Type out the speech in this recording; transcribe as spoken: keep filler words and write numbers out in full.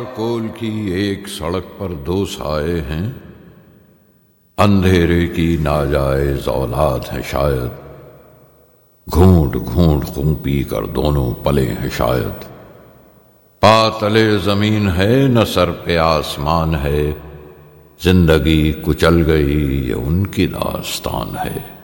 कोल की एक सड़क पर दो साए हैं, अंधेरे की नाजायज औलाद है शायद, घूंट घूंट खूं पी कर दोनों पले हैं शायद। पातले जमीन है न सर पे आसमान है, जिंदगी कुचल गई ये उनकी दास्तान है।